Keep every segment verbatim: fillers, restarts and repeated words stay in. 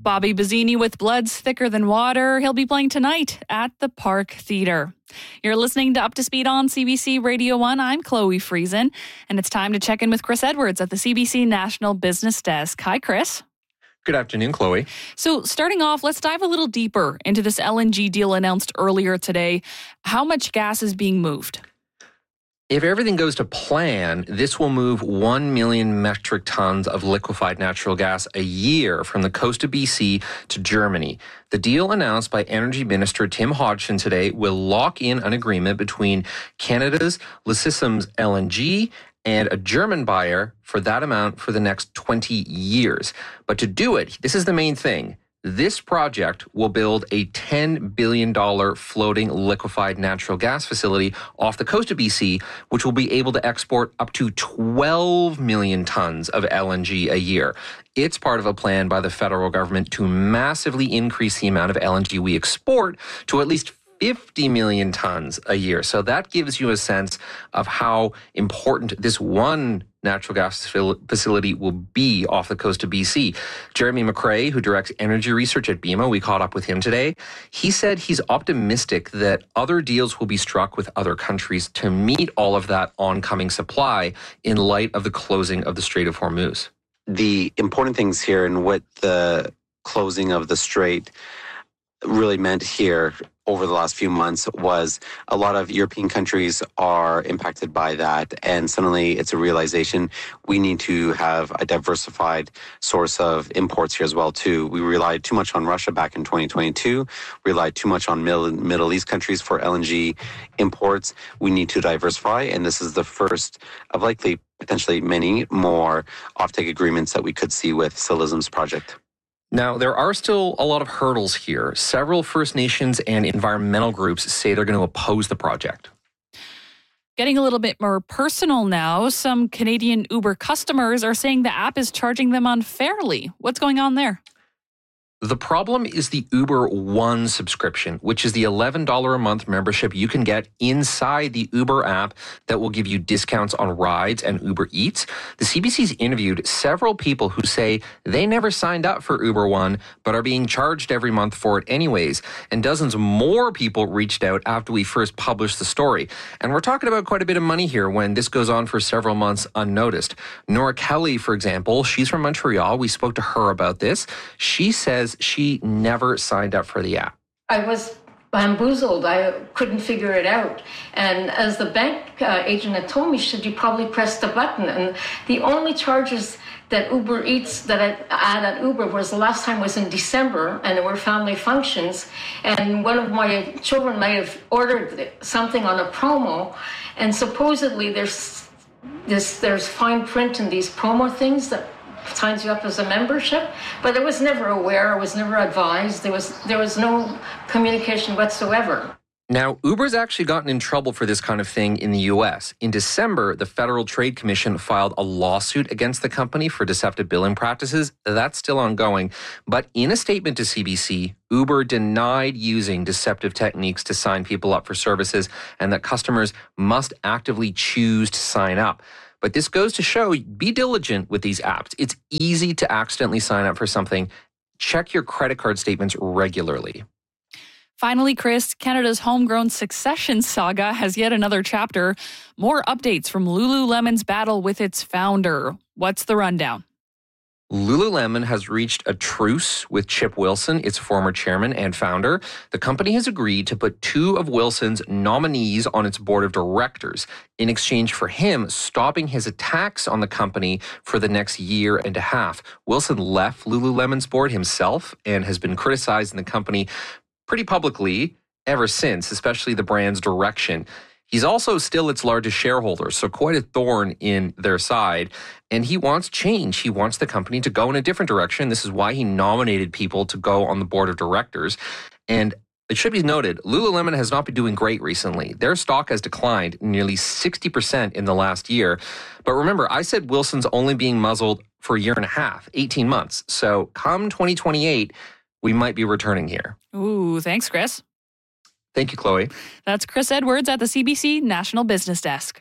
Bobby Bazzini with Bloods Thicker Than Water. He'll be playing tonight at the Park Theatre. You're listening to Up to Speed on C B C Radio one. I'm Chloe Friesen, and it's time to check in with Chris Edwards at the C B C National Business Desk. Hi, Chris. Good afternoon, Chloe. So starting off, let's dive a little deeper into this L N G deal announced earlier today. How much gas is being moved? If everything goes to plan, this will move one million metric tons of liquefied natural gas a year from the coast of B C to Germany. The deal announced by Energy Minister Tim Hodgson today will lock in an agreement between Canada's Lysistrom's L N G and a German buyer for that amount for the next twenty years. But to do it, this is the main thing. This project will build a ten billion dollars floating liquefied natural gas facility off the coast of B C, which will be able to export up to twelve million tons of L N G a year. It's part of a plan by the federal government to massively increase the amount of L N G we export to at least fifty million tons a year. So that gives you a sense of how important this one natural gas facility will be off the coast of B C. Jeremy McCrea, who directs energy research at B M O, we caught up with him today. He said he's optimistic that other deals will be struck with other countries to meet all of that oncoming supply in light of the closing of the Strait of Hormuz. The important things here and what the closing of the Strait really meant here over the last few months was a lot of European countries are impacted by that, and suddenly it's a realization we need to have a diversified source of imports here as well too. We relied too much on Russia back in twenty twenty-two, relied too much on Middle, Middle East countries for L N G imports. We need to diversify, and this is the first of likely potentially many more offtake agreements that we could see with Lysistrom's project. Now, there are still a lot of hurdles here. Several First Nations and environmental groups say they're going to oppose the project. Getting a little bit more personal now, some Canadian Uber customers are saying the app is charging them unfairly. What's going on there? The problem is the Uber One subscription, which is the eleven dollars a month membership you can get inside the Uber app that will give you discounts on rides and Uber Eats. The C B C's interviewed several people who say they never signed up for Uber One, but are being charged every month for it anyways. And dozens more people reached out after we first published the story. And we're talking about quite a bit of money here when this goes on for several months unnoticed. Nora Kelly, for example, she's from Montreal. We spoke to her about this. She says she never signed up for the app. I was bamboozled. I couldn't figure it out. And as the bank uh, agent had told me, she said, you probably pressed the button. And the only charges that Uber Eats that I had at Uber was the last time was in December, and there were family functions. And one of my children might have ordered something on a promo. And supposedly there's this, there's fine print in these promo things that signs you up as a membership, but I was never aware, I was never advised, there was there was no communication whatsoever. Now, Uber's actually gotten in trouble for this kind of thing in the U S. In December, the Federal Trade Commission filed a lawsuit against the company for deceptive billing practices. That's still ongoing. But in a statement to C B C, Uber denied using deceptive techniques to sign people up for services and that customers must actively choose to sign up. But this goes to show, be diligent with these apps. It's easy to accidentally sign up for something. Check your credit card statements regularly. Finally, Chris, Canada's homegrown succession saga has yet another chapter. More updates from Lululemon's battle with its founder. What's the rundown? Lululemon has reached a truce with Chip Wilson, its former chairman and founder. The company has agreed to put two of Wilson's nominees on its board of directors in exchange for him stopping his attacks on the company for the next year and a half. Wilson left Lululemon's board himself and has been criticizing the company pretty publicly ever since, especially the brand's direction. He's also still its largest shareholder, so quite a thorn in their side. And he wants change. He wants the company to go in a different direction. This is why he nominated people to go on the board of directors. And it should be noted, Lululemon has not been doing great recently. Their stock has declined nearly sixty percent in the last year. But remember, I said Wilson's only being muzzled for a year and a half, eighteen months. So come twenty twenty-eight, we might be returning here. Ooh, thanks, Chris. Thank you, Chloe. That's Chris Edwards at the C B C National Business Desk.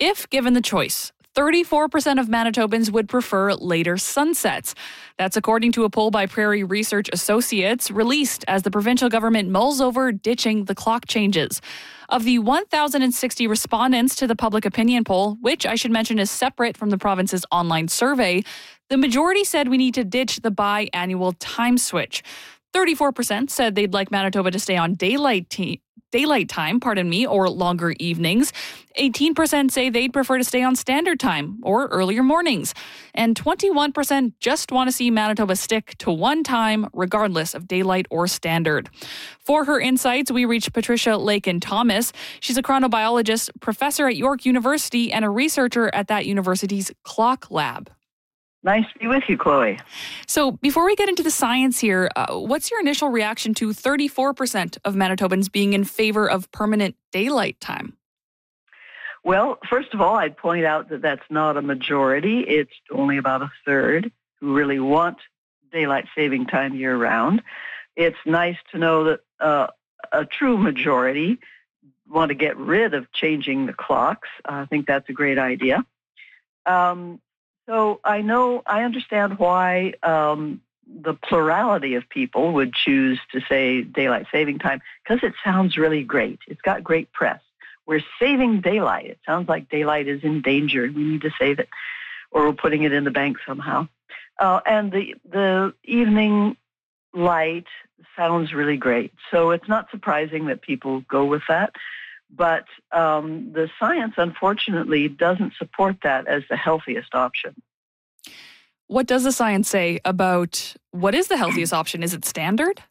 If given the choice, thirty-four percent of Manitobans would prefer later sunsets. That's according to a poll by Prairie Research Associates released as the provincial government mulls over ditching the clock changes. Of the one thousand sixty respondents to the public opinion poll, which I should mention is separate from the province's online survey, the majority said we need to ditch the biannual time switch. thirty-four percent said they'd like Manitoba to stay on daylight te- daylight time, pardon me, or longer evenings. eighteen percent say they'd prefer to stay on standard time or earlier mornings. And twenty-one percent just want to see Manitoba stick to one time, regardless of daylight or standard. For her insights, we reached Patricia Lakin-Thomas. She's a chronobiologist, professor at York University, and a researcher at that university's clock lab. Nice to be with you, Chloe. So before we get into the science here, uh, what's your initial reaction to thirty-four percent of Manitobans being in favor of permanent daylight time? Well, first of all, I'd point out that that's not a majority. It's only about a third who really want daylight saving time year-round. It's nice to know that uh, a true majority want to get rid of changing the clocks. I think that's a great idea. Um, So I know, I understand why um, the plurality of people would choose to say daylight saving time, because it sounds really great. It's got great press. We're saving daylight. It sounds like daylight is in danger. We need to save it, or we're putting it in the bank somehow. Uh, and the the evening light sounds really great. So it's not surprising that people go with that. But um, the science, unfortunately, doesn't support that as the healthiest option. What does the science say about what is the healthiest option? Is it standard?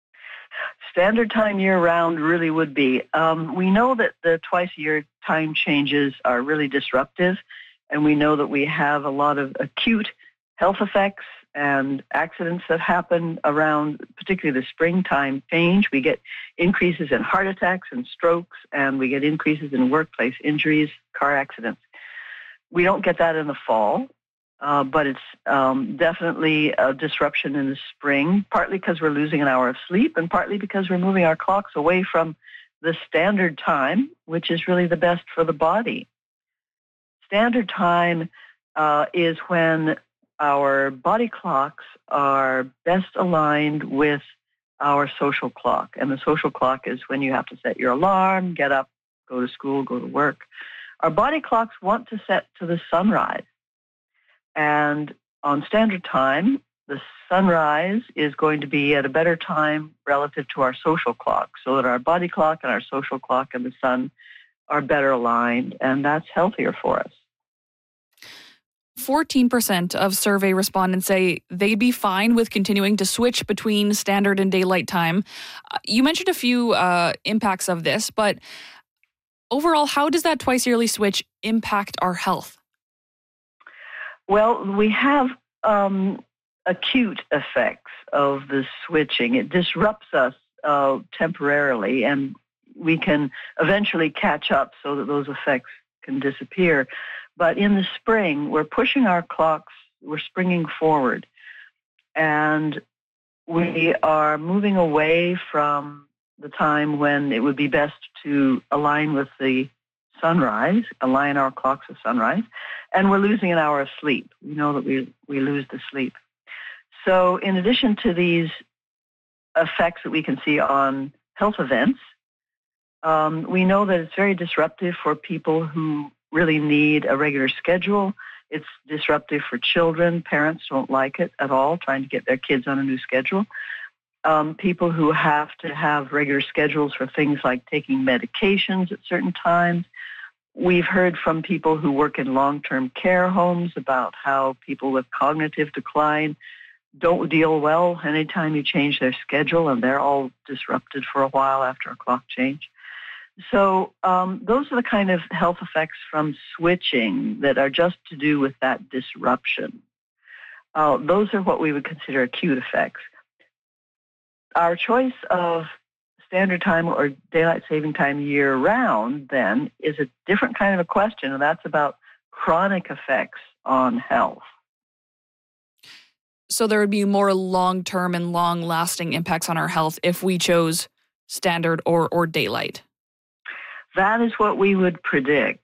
Standard time year-round really would be. Um, we know that the twice-a-year time changes are really disruptive, and we know that we have a lot of acute health effects and accidents that happen around, particularly the springtime change. We get increases in heart attacks and strokes, and we get increases in workplace injuries, car accidents. We don't get that in the fall, uh, but it's um, definitely a disruption in the spring, partly because we're losing an hour of sleep and partly because we're moving our clocks away from the standard time, which is really the best for the body. Standard time uh, is when our body clocks are best aligned with our social clock. And the social clock is when you have to set your alarm, get up, go to school, go to work. Our body clocks want to set to the sunrise. And on standard time, the sunrise is going to be at a better time relative to our social clock, so that our body clock and our social clock and the sun are better aligned, and that's healthier for us. fourteen percent of survey respondents say they'd be fine with continuing to switch between standard and daylight time. Uh, you mentioned a few uh, impacts of this, but overall, how does that twice yearly switch impact our health? Well, we have um, acute effects of the switching. It disrupts us uh, temporarily, and we can eventually catch up so that those effects can disappear. But in the spring, we're pushing our clocks, we're springing forward, and we are moving away from the time when it would be best to align with the sunrise, align our clocks with sunrise, and we're losing an hour of sleep. We know that we, we lose the sleep. So in addition to these effects that we can see on health events, um, we know that it's very disruptive for people who really need a regular schedule. It's disruptive for children. Parents don't like it at all, trying to get their kids on a new schedule. Um, people who have to have regular schedules for things like taking medications at certain times. We've heard from people who work in long-term care homes about how people with cognitive decline don't deal well anytime you change their schedule, and they're all disrupted for a while after a clock change. So um, those are the kind of health effects from switching that are just to do with that disruption. Uh, those are what we would consider acute effects. Our choice of standard time or daylight saving time year-round, then, is a different kind of a question, and that's about chronic effects on health. So there would be more long-term and long-lasting impacts on our health if we chose standard or, or daylight. That is what we would predict.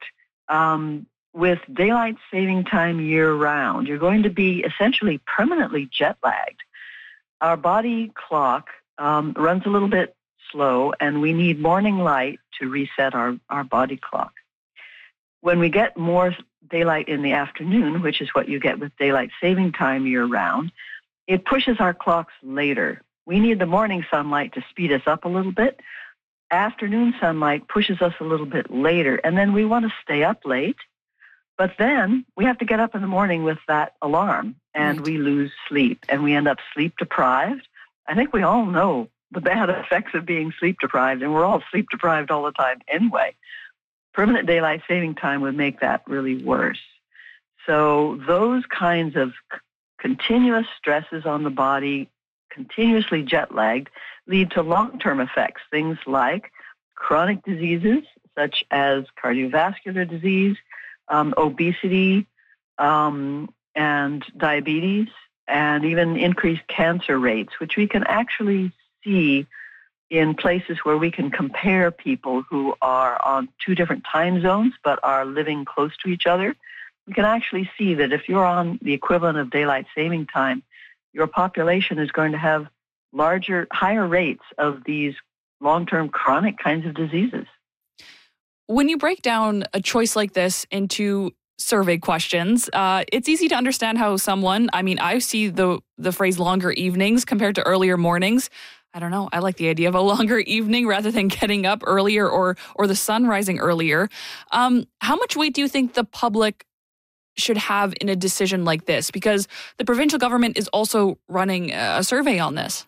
Um, with daylight saving time year-round, you're going to be essentially permanently jet-lagged. Our body clock um, runs a little bit slow, and we need morning light to reset our, our body clock. When we get more daylight in the afternoon, which is what you get with daylight saving time year-round, it pushes our clocks later. We need the morning sunlight to speed us up a little bit. Afternoon sunlight pushes us a little bit later, and then we want to stay up late. But then we have to get up in the morning with that alarm, and right. we lose sleep, and we end up sleep deprived. I think we all know the bad effects of being sleep deprived, and we're all sleep deprived all the time anyway. Permanent daylight saving time would make that really worse. So those kinds of c- continuous stresses on the body, continuously jet-lagged, lead to long-term effects, things like chronic diseases such as cardiovascular disease, Um, obesity, um, and diabetes, and even increased cancer rates, which we can actually see in places where we can compare people who are on two different time zones but are living close to each other. We can actually see that if you're on the equivalent of daylight saving time, your population is going to have larger, higher rates of these long-term chronic kinds of diseases. When you break down a choice like this into survey questions, uh, it's easy to understand how someone, I mean, I see the the phrase longer evenings compared to earlier mornings. I don't know. I like the idea of a longer evening rather than getting up earlier or or the sun rising earlier. Um, how much weight do you think the public should have in a decision like this? Because the provincial government is also running a survey on this.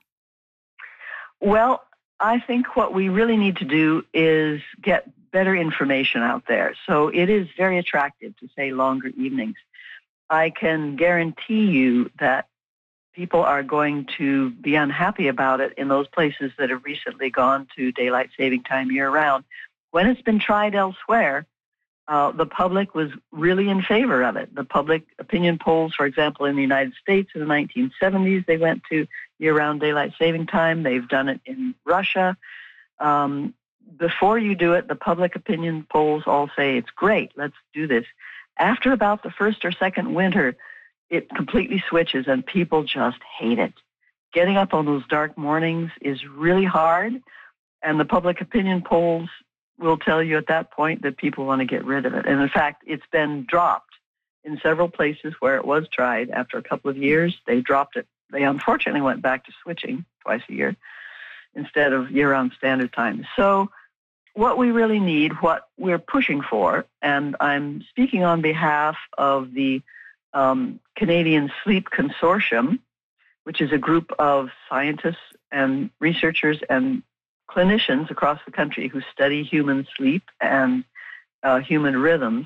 Well, I think what we really need to do is get better information out there. So it is very attractive to say longer evenings. I can guarantee you that people are going to be unhappy about it in those places that have recently gone to daylight saving time year-round. When it's been tried elsewhere, uh, the public was really in favor of it. The public opinion polls, for example, in the United States in the nineteen seventies, they went to year-round daylight saving time. They've done it in Russia. Um, Before you do it, the public opinion polls all say it's great, let's do this. After about the first or second winter, it completely switches and people just hate it. Getting up on those dark mornings is really hard, and the public opinion polls will tell you at that point that people want to get rid of it. And in fact, it's been dropped in several places where it was tried. After a couple of years, they dropped it. They unfortunately went back to switching twice a year instead of year-round standard time. So what we really need, what we're pushing for, and I'm speaking on behalf of the um, Canadian Sleep Consortium, which is a group of scientists and researchers and clinicians across the country who study human sleep and uh, human rhythms.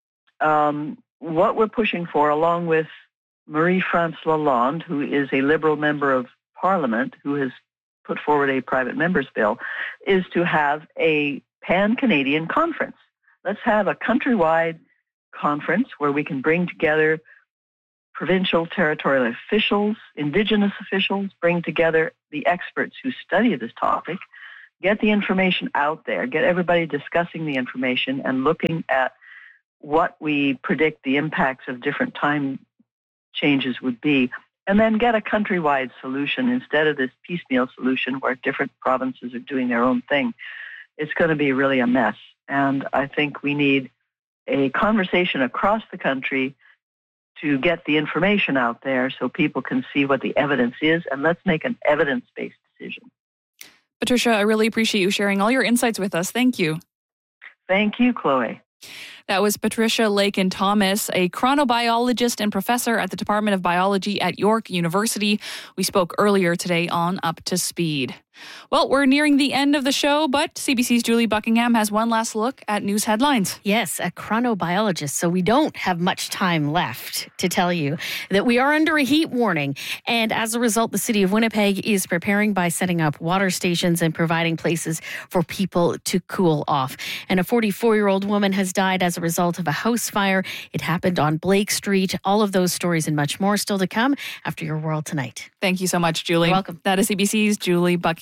Um, what we're pushing for, along with Marie-France Lalonde, who is a Liberal member of Parliament, who has put forward a private member's bill, is to have a pan-Canadian conference. Let's have a countrywide conference where we can bring together provincial, territorial officials, Indigenous officials, bring together the experts who study this topic, get the information out there, get everybody discussing the information and looking at what we predict the impacts of different time changes would be, and then get a countrywide solution instead of this piecemeal solution where different provinces are doing their own thing. It's going to be really a mess. And I think we need a conversation across the country to get the information out there so people can see what the evidence is, and let's make an evidence-based decision. Patricia, I really appreciate you sharing all your insights with us. Thank you. Thank you, Chloe. That was Patricia Lakin-Thomas, a chronobiologist and professor at the Department of Biology at York University. We spoke earlier today on Up to Speed. Well, we're nearing the end of the show, but C B C's Julie Buckingham has one last look at news headlines. Yes, a chronobiologist. So we don't have much time left to tell you that we are under a heat warning. And as a result, the city of Winnipeg is preparing by setting up water stations and providing places for people to cool off. And a forty-four-year-old woman has died as a result of a house fire. It happened on Blake Street. All of those stories and much more still to come after Your World Tonight. Thank you so much, Julie. You're welcome. That is C B C's Julie Buckingham.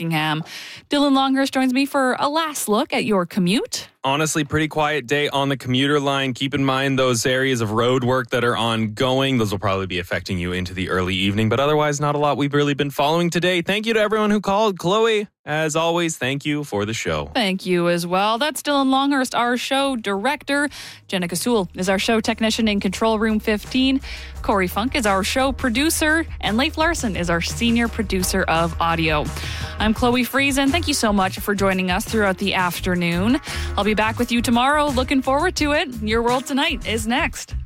Rockingham. Dylan Longhurst joins me for a last look at your commute. Honestly, pretty quiet day on the commuter line. Keep in mind those areas of road work that are ongoing. Those will probably be affecting you into the early evening, but otherwise not a lot we've really been following today. Thank you to everyone who called. Chloe, as always, thank you for the show. Thank you as well. That's Dylan Longhurst, our show director. Jenica Sewell is our show technician in Control Room fifteen. Corey Funk is our show producer. And Leif Larson is our senior producer of audio. I'm Chloe Friesen. Thank you so much for joining us throughout the afternoon. I'll be back with you tomorrow. Looking forward to it. Your World Tonight is next.